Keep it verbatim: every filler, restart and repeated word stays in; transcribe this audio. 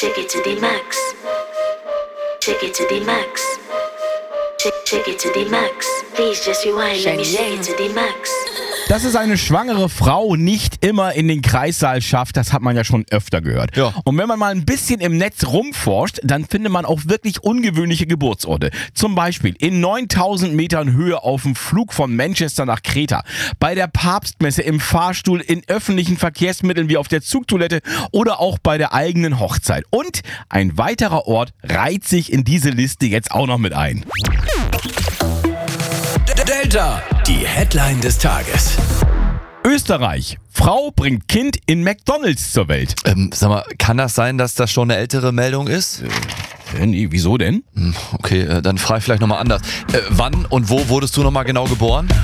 Take it to the max. Take it to the max. Take, take it to the max. Please just rewind. Let me take it to the max. Dass es eine schwangere Frau nicht immer in den Kreissaal schafft, das hat man ja schon öfter gehört. Ja. Und wenn man mal ein bisschen im Netz rumforscht, dann findet man auch wirklich ungewöhnliche Geburtsorte. Zum Beispiel in neuntausend Metern Höhe auf dem Flug von Manchester nach Kreta, bei der Papstmesse im Fahrstuhl, in öffentlichen Verkehrsmitteln wie auf der Zugtoilette oder auch bei der eigenen Hochzeit. Und ein weiterer Ort reiht sich in diese Liste jetzt auch noch mit ein. Delta, die Headline des Tages. Österreich. Frau bringt Kind in McDonald's zur Welt. Ähm, sag mal, kann das sein, dass das schon eine ältere Meldung ist? Äh, nee, wieso denn? Hm, Okay, äh, dann frage ich vielleicht nochmal anders. Äh, wann und wo wurdest du nochmal genau geboren?